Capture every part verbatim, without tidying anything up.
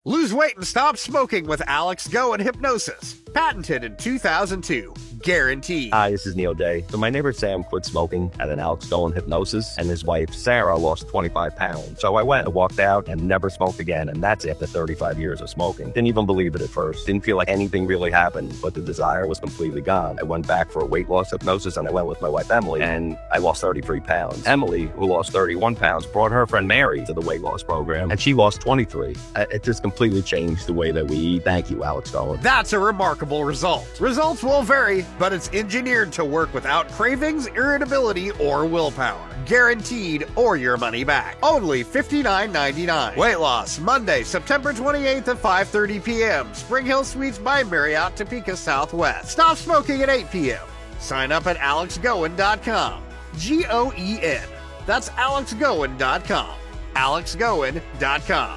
Lose weight and stop smoking with Alex Go and Hypnosis. Patented in two thousand two. Guaranteed. Hi, this is Neil Day. So my neighbor Sam quit smoking at an Alex Go and Hypnosis, and his wife Sarah lost twenty-five pounds. So I went and walked out and never smoked again, and that's after thirty-five years of smoking. Didn't even believe it at first. Didn't feel like anything really happened, but the desire was completely gone. I went back for a weight loss hypnosis, and I went with my wife Emily, and I lost thirty-three pounds. Emily, who lost thirty-one pounds, brought her friend Mary to the weight loss program, and she lost twenty-three. It just completely changed the way that we eat. Thank you, Alex Go. That's a remarkable result. Results will vary, but it's engineered to work without cravings, irritability, or willpower. Guaranteed or your money back. Only fifty-nine ninety-nine. Weight loss, Monday, September twenty-eighth at five thirty p.m. Spring Hill Suites by Marriott, Topeka Southwest. Stop smoking at eight p.m. Sign up at alex goen dot com. G O E N. That's alex goen dot com. alex goen dot com.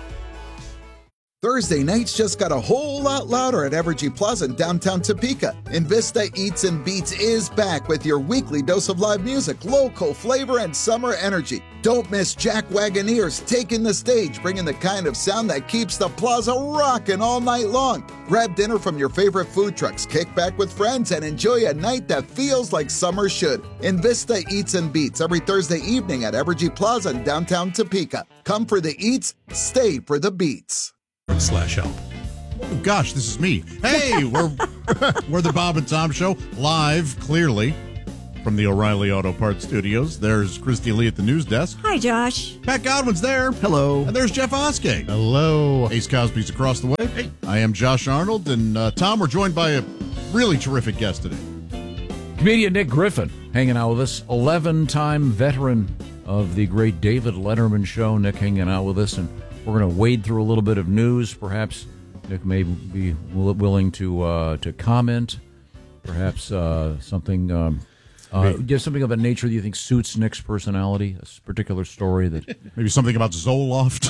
Thursday nights just got a whole lot louder at Evergy Plaza in downtown Topeka. Invista Eats and Beats is back with your weekly dose of live music, local flavor, and summer energy. Don't miss Jack Wagoneers taking the stage, bringing the kind of sound that keeps the plaza rocking all night long. Grab dinner from your favorite food trucks, kick back with friends, and enjoy a night that feels like summer should. Invista Eats and Beats every Thursday evening at Evergy Plaza in downtown Topeka. Come for the eats, stay for the beats. Slash help. Oh, gosh, this is me. Hey, we're we're the Bob and Tom Show, live, clearly, from the O'Reilly Auto Parts Studios. There's Christy Lee at the news desk. Hi, Josh. Pat Godwin's there. Hello. And there's Jeff Oskey. Hello. Ace Cosby's across the way. Hey. I am Josh Arnold, and uh, Tom, we're joined by a really terrific guest today. Comedian Nick Griffin hanging out with us, eleven-time veteran of the great David Letterman show. Nick hanging out with us, and we're going to wade through a little bit of news. Perhaps Nick may be willing to uh, to comment. Perhaps uh, something, um, uh, just something of a nature that you think suits Nick's personality. A particular story that maybe something about Zoloft.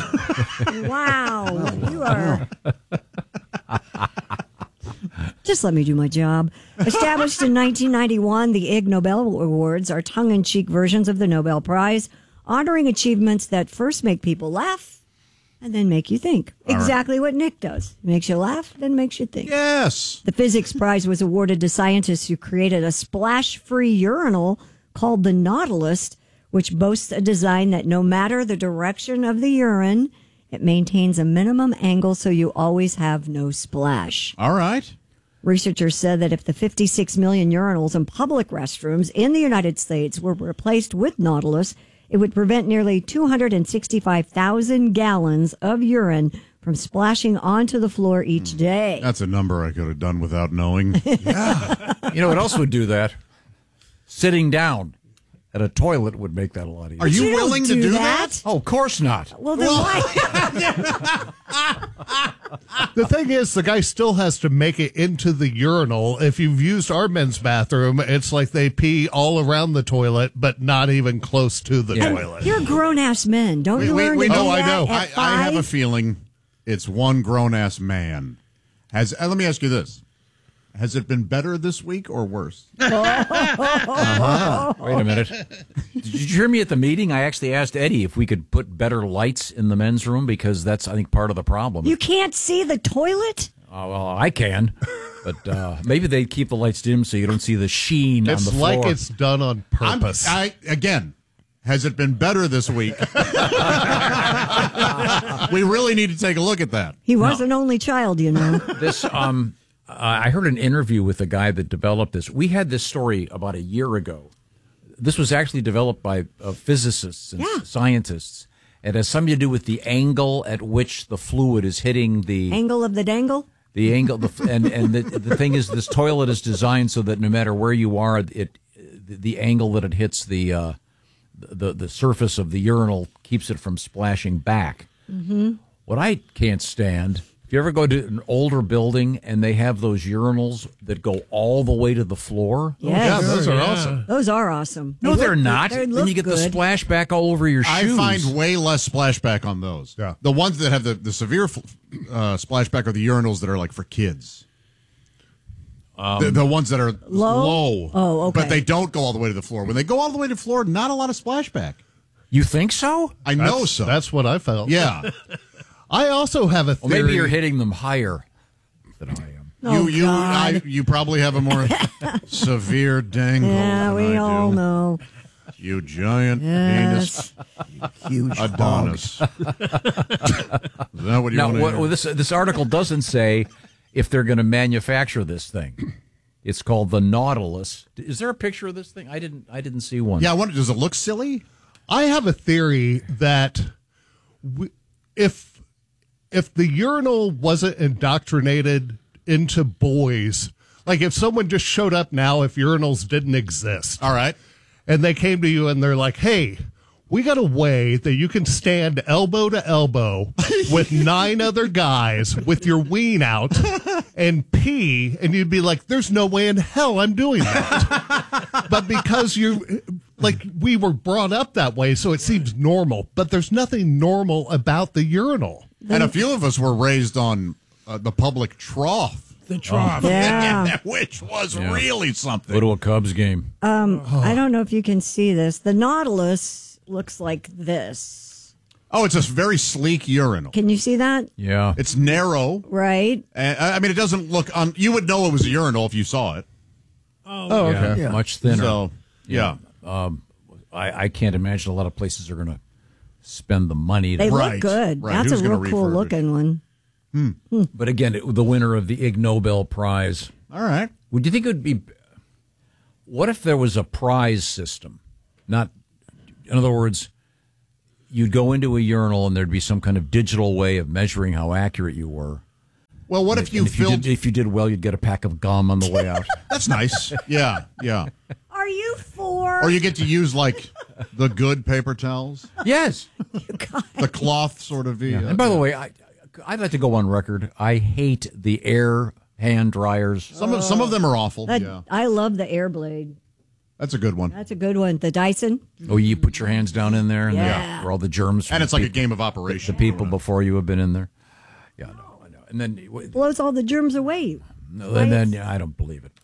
Wow, you are. Just let me do my job. Established in nineteen ninety-one, the Ig Nobel Awards are tongue-in-cheek versions of the Nobel Prize, honoring achievements that first make people laugh and then make you think. All exactly right. What Nick does. Makes you laugh, then makes you think. Yes. The physics prize was awarded to scientists who created a splash-free urinal called the Nautilus, which boasts a design that no matter the direction of the urine, it maintains a minimum angle so you always have no splash. All right. Researchers said that if the fifty-six million urinals in public restrooms in the United States were replaced with Nautilus, it would prevent nearly two hundred sixty-five thousand gallons of urine from splashing onto the floor each day. That's a number I could have done without knowing. Yeah. You know what else would do that? Sitting down at a toilet would make that a lot easier. Are you, you willing do to do that? that? Oh, of course not. Well, then well, why? The thing is, the guy still has to make it into the urinal. If you've used our men's bathroom, it's like they pee all around the toilet, but not even close to the Yeah. toilet. You're grown-ass men. Don't Wait, you wait, learn wait, to do oh, I that know. at I, I five? have a feeling it's one grown-ass man. Has uh, Let me ask you this. Has it been better this week or worse? Uh-huh. Wait a minute. Did you hear me at the meeting? I actually asked Eddie if we could put better lights in the men's room because that's, I think, part of the problem. You can't see the toilet? Oh, well, I can. But uh, maybe they keep the lights dim so you don't see the sheen It's on the floor. like it's done on purpose. I'm, I Again, has it been better this week? We really need to take a look at that. He was an only child, you know. This, um, uh, I heard an interview with the guy that developed this. We had this story about a year ago. This was actually developed by uh, physicists and Yeah. scientists. It has something to do with the angle at which the fluid is hitting the Angle of the dangle? the angle. The, and and the, the thing is, this toilet is designed so that no matter where you are, it the angle that it hits the uh, the the surface of the urinal keeps it from splashing back. Mm-hmm. What I can't stand, if you ever go to an older building and they have those urinals that go all the way to the floor. Yes. yeah, those are yeah. awesome. Those are awesome. No, They they're look- not. They Then look you get the good. splashback all over your I shoes. find way less splashback on those. Yeah. The ones that have the, the severe uh, splashback are the urinals that are like for kids. Um, the, the ones that are Low? low. Oh, okay. But they don't go all the way to the floor. When they go all the way to the floor, not a lot of splashback. You think so? I know That's- so. That's what I felt. Yeah. I also have a Well, theory. maybe you're hitting them higher than I am. Oh, you you I, God. you probably have a more severe dangle. Yeah, than we I all do. know. You giant Yes. penis Huge Adonis. Is that what you Now, want to what, hear? well, this this article doesn't say if they're going to manufacture this thing. It's called the Nautilus. Is there a picture of this thing? I didn't. I didn't see one. Yeah, I wonder, does it look silly? I have a theory that we, if if the urinal wasn't indoctrinated into boys, like if someone just showed up now, if urinals didn't exist, All right. and they came to you and they're like, "Hey, we got a way that you can stand elbow to elbow with nine other guys with your ween out and pee," and you'd be like, "There's no way in hell I'm doing that." But because you, like, we were brought up that way, so it seems normal. But there's nothing normal about the urinal. And a few of us were raised on uh, the public trough. The trough. Yeah. Which was Yeah. really something. Go to a Cubs game. Um, I don't know if you can see this. The Nautilus looks like this. Oh, it's a very sleek urinal. Can you see that? Yeah. It's narrow. Right? And, I mean, it doesn't look on. You would know it was a urinal if you saw it. Oh, yeah, okay. Yeah. much thinner. So, yeah. Um, I, I can't imagine a lot of places are going to spend the money. To, They Right, look good. right. That's Who's a gonna real cool refurbish? looking one. but again, it, the winner of the Ig Nobel Prize. All right. Would you think it would be? What if there was a prize system? Not, in other words, you'd go into a urinal and there'd be some kind of digital way of measuring how accurate you were. Well, what if you And if filled? You did, if you did well, you'd get a pack of gum on the way out. That's nice. Yeah, yeah. Are you for? Or you get to use like the good paper towels, Yes. the cloth sort of. Yeah. And by the way, I, I'd like to go on record. I hate the air hand dryers. some of some of them are awful. That- yeah, I love the Airblade. that's a good one. That's a good one. The Dyson. Oh, you put your hands down in there, and Yeah. then- where all the germs. And from it's the like a people- game of The operation. people before you have been in there. Yeah, no, I know. And then, Blows all the germs away. no, and then yeah, I don't believe it.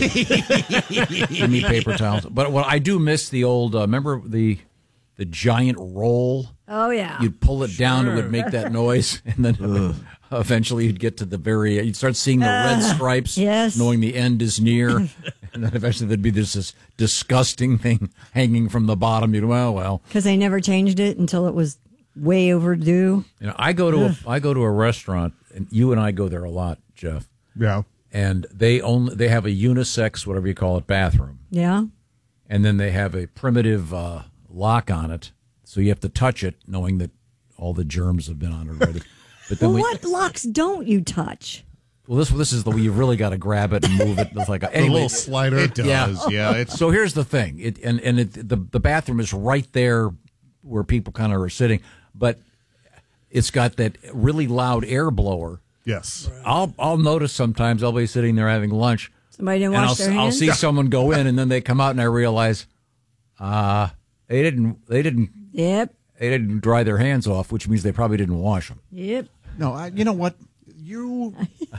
I- Give me paper towels. But what I do miss the old. Uh, remember the the giant roll. Oh, yeah. You'd pull it down, it would make that noise, and then eventually you'd get to the very. You'd start seeing the red stripes, yes. knowing the end is near, and then eventually there'd be this, this disgusting thing hanging from the bottom. You'd well, well. Because they never changed it until it was way overdue. You know, I go to a, I go to a restaurant, and you and I go there a lot, Jeff. Yeah. And they only they have a unisex, whatever you call it, bathroom, Yeah. and then they have a primitive uh, lock on it, so you have to touch it, knowing that all the germs have been on it already. But then Well, we, what locks don't you touch? well, this this is the you really got to grab it and move it. It's like a, The anyway. little slider. It does. Yeah. Yeah, it's So here's the thing, it and and it, the the bathroom is right there where people kind of are sitting, but it's got that really loud air blower. Yes. I'll I'll notice sometimes I'll be sitting there having lunch. Somebody didn't and wash I'll, their I'll hands? see someone go in, and then they come out, and I realize, uh, they didn't, they didn't, Yep. they didn't dry their hands off, which means they probably didn't wash them. Yep. no. I, you know what? You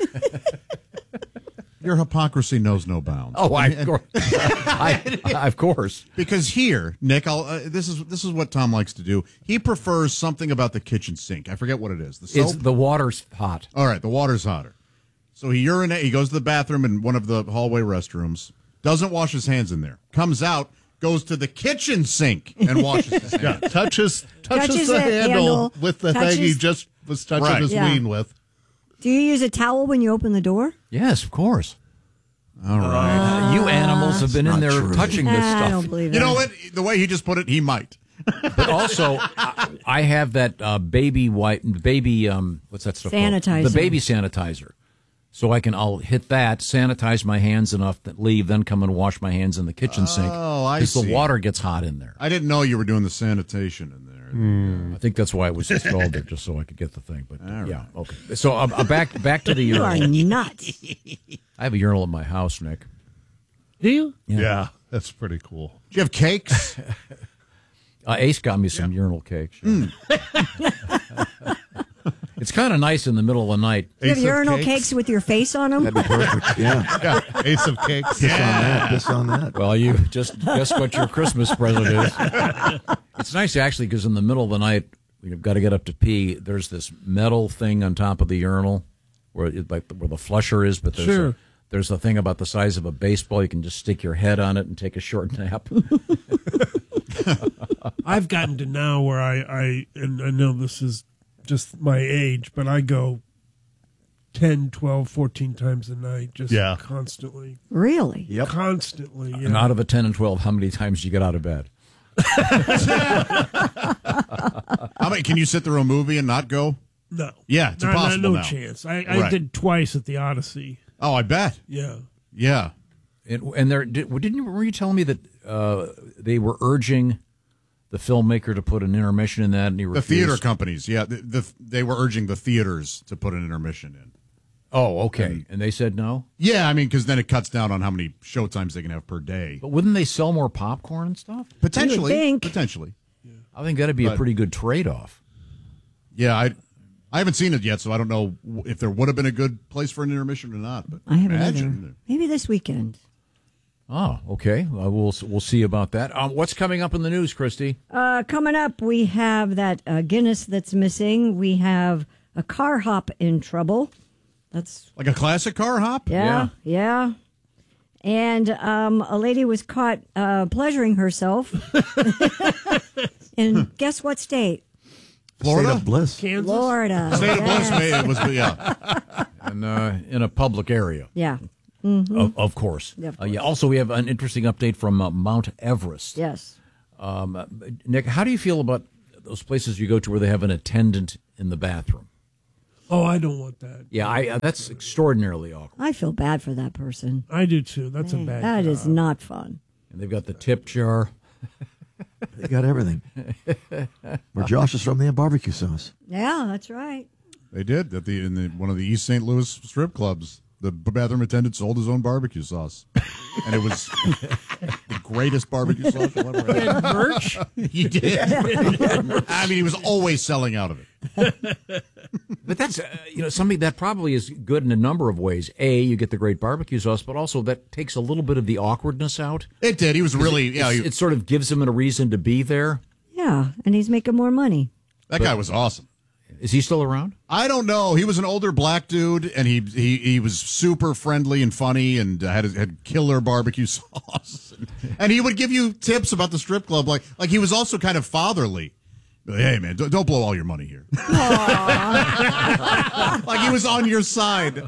your hypocrisy knows no bounds. Oh, I, And- of course, I, I- of course. Because here, Nick, I'll, uh, this is this is what Tom likes to do. He prefers something about the kitchen sink. I forget what it is. The It's soap. the water's hot. All right, the water's hotter. So he urinate. He goes to the bathroom in one of the hallway restrooms. Doesn't wash his hands in there. Comes out, goes to the kitchen sink and washes his hands. Yeah. Touches touches, Touches the the handle, handle, with the thing he touches- just was touching Right. his Yeah. ween with. Do you use a towel when you open the door? Yes, of course. All right. Uh, you animals have been in there touching this Ah, I stuff. don't believe You that. know what? The way he just put it, he might. But also, I, I have that uh, baby white, baby, um, what's that stuff called? Sanitizer. The baby sanitizer. So I can, I'll hit that, sanitize my hands enough to leave, then come and wash my hands in the kitchen sink. Oh, I Because the see. water gets hot in there. I didn't know you were doing the sanitation in there. I think that's why it was installed there, just so I could get the thing. But uh, yeah, okay. So uh, uh, back back to the You are urinal. nuts. I have a urinal in my house, Nick. Do you? Yeah. Yeah. That's pretty cool. Do you have cakes? Uh, Ace got me some urinal cakes. It's kind of nice in the middle of the night. You have Ace of urinal cakes? cakes with your face on them? That'd be perfect. Yeah. Yeah. Ace of cakes. Piss on that. Piss on that. Well, you just guess what your Christmas present is. It's nice actually because in the middle of the night, you've got to get up to pee, there's this metal thing on top of the urinal where it, like where the flusher is, but there's Sure. a, there's a thing about the size of a baseball. You can just stick your head on it and take a short nap. I've gotten to now where I, I, and I know this is just my age, but I go ten, twelve, fourteen times a night, just Yeah. constantly. Really? Yep. Constantly. Yeah. And out of a ten and twelve, how many times do you get out of bed? How many? Can you sit through a movie and not go? No. Yeah, it's Not- not- impossible No now. chance. I, I Right. did twice at the Odyssey. Oh, I bet. Yeah. Yeah. And, and there, did, didn't you, were you telling me that uh, they were urging the filmmaker to put an intermission in that, and he The refused? theater companies, yeah, the, the, they were urging the theaters to put an intermission in. Oh, okay. And they said no? Yeah, I mean, because then it cuts down on how many showtimes they can have per day. But wouldn't they sell more popcorn and stuff? Potentially, think. potentially. I think that'd be a But- pretty good trade-off. Yeah, I, I haven't seen it yet, so I don't know if there would have been a good place for an intermission or not. But I haven't imagine. either. Maybe this weekend. Oh, okay. Uh, we'll we'll see about that. Um, what's coming up in the news, Christy? Uh, coming up, we have that uh, Guinness that's missing. We have a car hop in trouble. That's Like a classic car hop? yeah, yeah. And um, a lady was caught uh, pleasuring herself. And guess what state? Florida? State of bliss. Kansas? Florida. State of Bliss, Yes. may- it was, yeah. And uh, in a public area, Yeah. of, of course. Yeah, of Uh, yeah. Also, we have an interesting update from uh, Mount Everest. Yes. Um, uh, Nick, how do you feel about those places you go to where they have an attendant in the bathroom? Oh, I don't want that. Yeah, I, uh, that's extraordinarily awkward. I feel bad for that person. I do too. That's a bad That job. is not fun. And they've got the tip jar. They got everything. Where Josh is from, they have barbecue sauce. Yeah, that's right. They did at the in the, one of the East Saint Louis strip clubs. The bathroom attendant sold his own barbecue sauce, and it was the greatest barbecue sauce you'll ever have. merch. He did. I mean, he was always selling out of it. But that's, uh, you know, something that probably is good in a number of ways. A, you get the great barbecue sauce, but also that takes a little bit of the awkwardness out. It did. He was really, It, yeah. it's- He, it sort of gives him a reason to be there. Yeah, and he's making more money. that guy was awesome. Is he still around? I don't know. He was an older black dude, and he he, he was super friendly and funny, and uh, had had killer barbecue sauce. And, and he would give you tips about the strip club, like like he was also kind of fatherly. Like, hey man, don't, don't blow all your money here. Like he was on your side.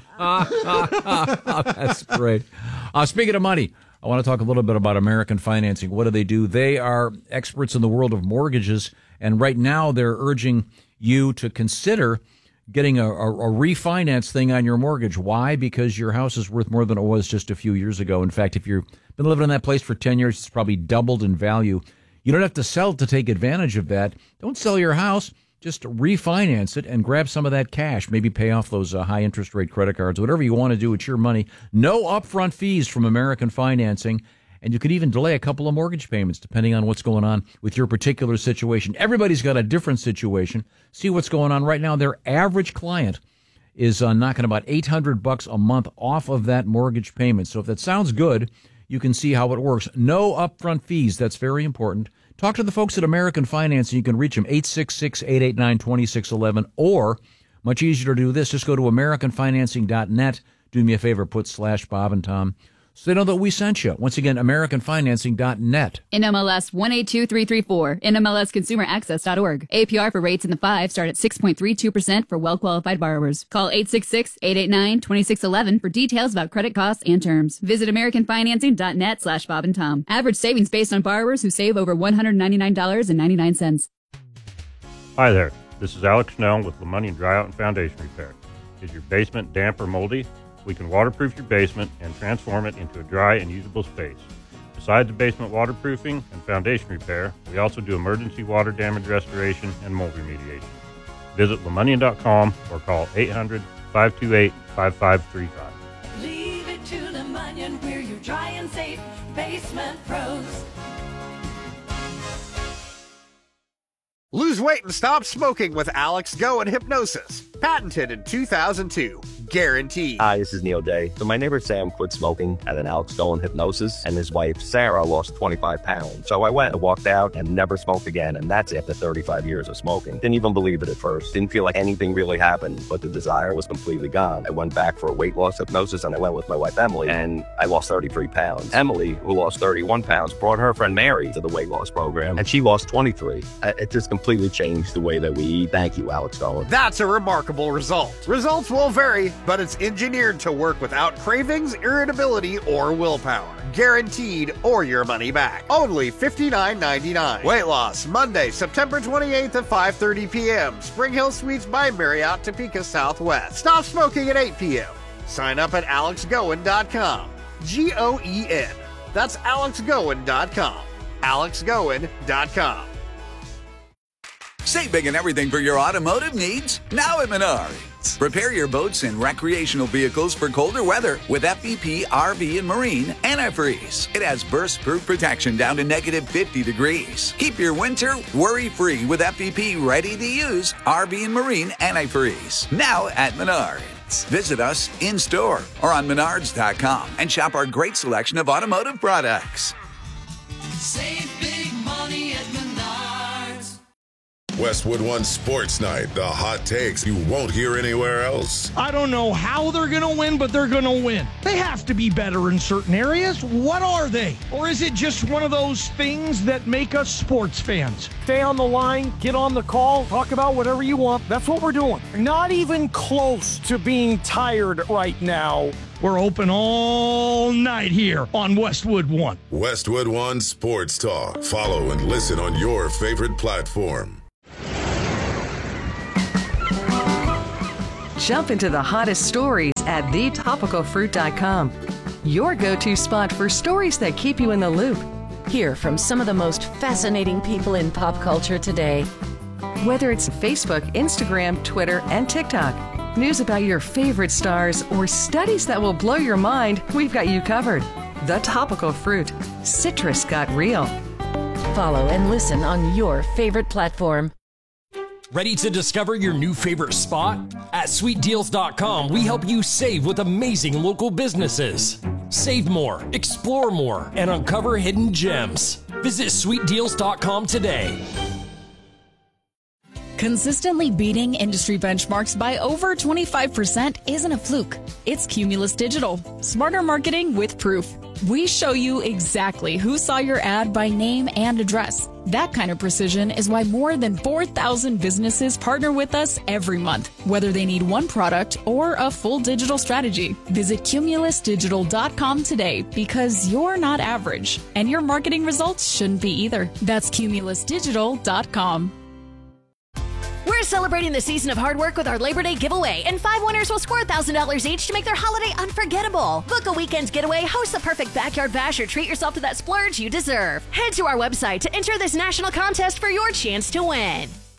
That's great. Uh, speaking of money, I want to talk a little bit about American Financing. What do they do? They are experts in the world of mortgages, and right now they're urging you to consider getting a, a, a refinance thing on your mortgage. Why? Because your house is worth more than it was just a few years ago. In fact, if you've been living in that place for ten years, it's probably doubled in value. You don't have to sell to take advantage of that. Don't sell your house. Just refinance it and grab some of that cash. Maybe pay off those uh, high interest rate credit cards. Whatever you want to do, it's your money. No upfront fees from American Financing. And you could even delay a couple of mortgage payments depending on what's going on with your particular situation. Everybody's got a different situation. See what's going on right now. Their average client is uh, knocking about eight hundred bucks a month off of that mortgage payment. So if that sounds good, you can see how it works. No upfront fees. That's very important. Talk to the folks at American Financing. You can reach them, eight six six, eight eight nine, two six one one. Or, much easier to do this, just go to american financing dot net. Do me a favor, put slash Bob and Tom, so they know that we sent you. Once again, american financing dot net. N M L S one eight two three three four, N M L S consumer access dot org. A P R for rates in the five start at six point three two percent for well-qualified borrowers. Call eight six six, eight eight nine, two six one one for details about credit costs and terms. Visit american financing dot net slash Bob and Tom. Average savings based on borrowers who save over one hundred ninety-nine dollars and ninety-nine cents. Hi there. This is Alex Snell with LeMoney Dry Out and Foundation Repair. Is your basement damp or moldy? We can waterproof your basement and transform it into a dry and usable space. Besides the basement waterproofing and foundation repair, we also do emergency water damage restoration and mold remediation. Visit lemonnian dot com or call eight hundred, five two eight, five five three five. Leave it to LeMonnian, we're your dry and safe basement pros. Lose weight and stop smoking with Alex Go and Hypnosis. Patented in two thousand two. Guaranteed. Hi, this is Neil Day. So my neighbor Sam quit smoking at an Alex Golan hypnosis, and his wife Sarah lost twenty-five pounds. So I went and walked out and never smoked again, and that's after thirty-five years of smoking. Didn't even believe it at first. Didn't feel like anything really happened, but the desire was completely gone. I went back for a weight loss hypnosis, and I went with my wife Emily, and I lost thirty-three pounds. Emily, who lost thirty-one pounds, brought her friend Mary to the weight loss program, and she lost twenty-three. It just completely changed the way that we eat. Thank you, Alex Golan. That's a remarkable result. Results will vary, but it's engineered to work without cravings, irritability, or willpower. Guaranteed or your money back. Only fifty-nine ninety-nine. Weight loss, Monday, September twenty-eighth at five thirty p.m. Spring Hill Suites by Marriott, Topeka Southwest. Stop smoking at eight p.m. Sign up at alex goen dot com. G O E N. That's alex goen dot com. alex goen dot com. Save big on everything for your automotive needs now at Menards. Prepare your boats and recreational vehicles for colder weather with F V P R V and Marine Antifreeze. It has burst-proof protection down to negative fifty degrees. Keep your winter worry-free with F V P ready-to-use R V and Marine Antifreeze. Now at Menards. Visit us in-store or on menards dot com and shop our great selection of automotive products. Save big money at Menards. Westwood One Sports Night, the hot takes you won't hear anywhere else. I don't know how they're going to win, but they're going to win. They have to be better in certain areas. What are they? Or is it just one of those things that make us sports fans? Stay on the line, get on the call, talk about whatever you want. That's what we're doing. Not even close to being tired right now. We're open all night here on Westwood One. Westwood One Sports Talk. Follow and listen on your favorite platform. Jump into the hottest stories at the topical fruit dot com. Your go-to spot for stories that keep you in the loop. Hear from some of the most fascinating people in pop culture today. Whether it's Facebook, Instagram, Twitter, and TikTok, news about your favorite stars, or studies that will blow your mind, we've got you covered. The Topical Fruit. Citrus got real. Follow and listen on your favorite platform. Ready to discover your new favorite spot? At sweet deals dot com, we help you save with amazing local businesses. Save more, explore more, and uncover hidden gems. Visit sweet deals dot com today. Consistently beating industry benchmarks by over twenty-five percent isn't a fluke. It's Cumulus Digital. Smarter marketing with proof. We show you exactly who saw your ad by name and address. That kind of precision is why more than four thousand businesses partner with us every month, whether they need one product or a full digital strategy. Visit cumulus digital dot com today because you're not average, and your marketing results shouldn't be either. That's cumulus digital dot com. We're celebrating the season of hard work with our Labor Day giveaway, and five winners will score one thousand dollars each to make their holiday unforgettable. Book a weekend getaway, host the perfect backyard bash, or treat yourself to that splurge you deserve. Head to our website to enter this national contest for your chance to win.